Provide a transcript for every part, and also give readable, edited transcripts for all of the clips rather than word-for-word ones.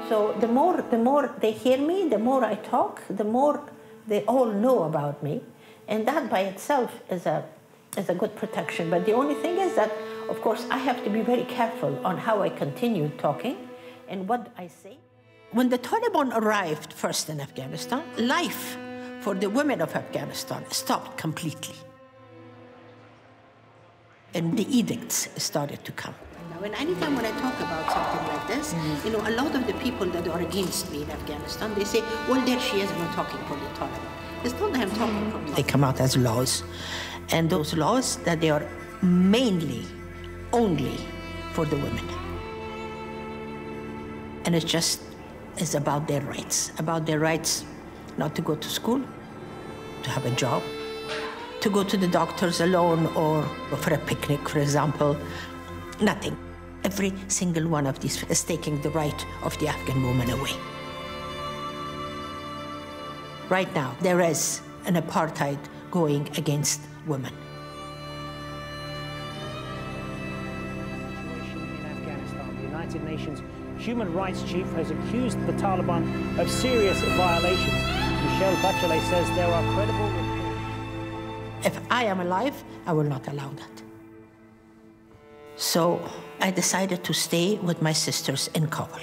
So the more they hear me, the more I talk, the more they all know about me. And that by itself is a good protection. But the only thing is that, of course, I have to be very careful on how I continue talking and what I say. When the Taliban arrived first in Afghanistan, life for the women of Afghanistan stopped completely. And the edicts started to come. And anytime when I talk about something like this, you know, a lot of the people that are against me in Afghanistan, they say, well, there she is, not talking for the Taliban. It's not that I'm talking for them. They come out as laws. And those laws, that they are mainly, only for the women. And it's just, it's about their rights not to go to school, to have a job, to go to the doctors alone or for a picnic, for example, nothing. Every single one of these is taking the right of the Afghan woman away. Right now, there is an apartheid going against women. In Afghanistan, the United Nations Human Rights Chief has accused the Taliban of serious violations. Michelle Bachelet says there are credible reports. If I am alive, I will not allow that. So I decided to stay with my sisters in Kabul.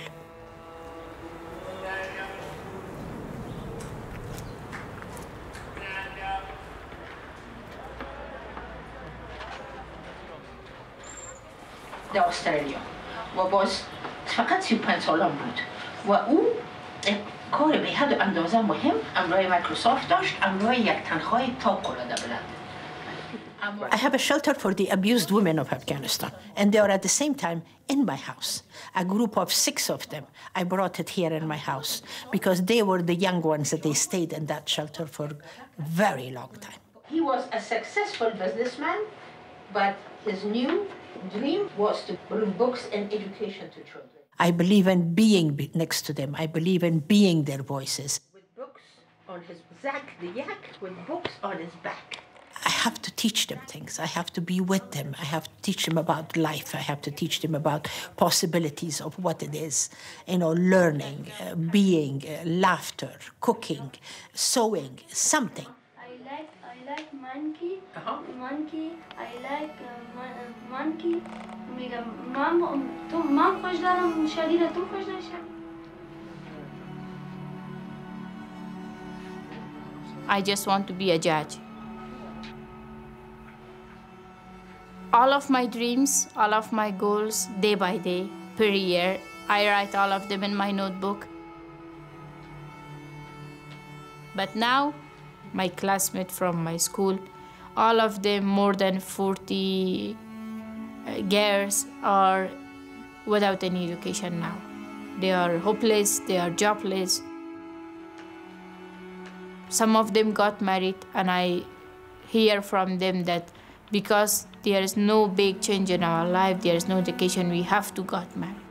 در استرالیا و باز فقط 35 سالم بود و او کار به حد اندازه مهم امرای مایکروسافت داشت، امرای یک تنخواه تا قلاده بلند. I have a shelter for the abused women of Afghanistan, and they are at the same time in my house. A group of 6 of them, I brought it here in my house because they were the young ones that they stayed in that shelter for a very long time. He was a successful businessman, but his new dream was to bring books and education to children. I believe in being next to them. I believe in being their voices. With books on his back, the yak, with books on his back. I have to teach them things. I have to be with them. I have to teach them about life. I have to teach them about possibilities of what it is. You know, learning, being, laughter, cooking, sewing, something. I like monkey. Monkey. I like monkey. میگم من خوش دارم شدیده تو خوش داری شدید. I just want to be a judge. All of my dreams, all of my goals, day by day, per year, I write all of them in my notebook. But now, my classmates from my school, all of them, more than 40 girls, are without any education now. They are hopeless, they are jobless. Some of them got married, and I hear from them that because there is no big change in our life, there is no education, we have to get married.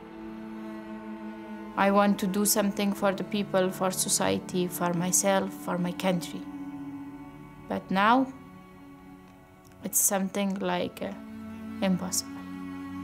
I want to do something for the people, for society, for myself, for my country. But now, it's something like impossible.